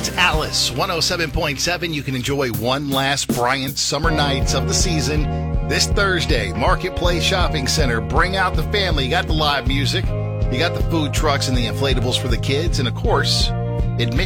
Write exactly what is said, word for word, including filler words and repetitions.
It's Alice, one oh seven point seven. You can enjoy one last Bryant summer nights of the season this Thursday. Marketplace Shopping Center. Bring out the family. You got the live music. You got the food trucks and the inflatables for the kids. And, of course, admission.